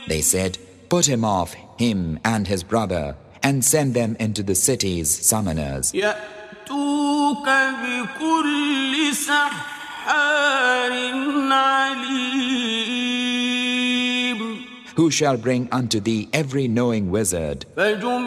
They said, put him off, him and his brother, and send them into the city's summoners. يأتوك بكل سحار عليم. Who shall bring unto thee every knowing wizard.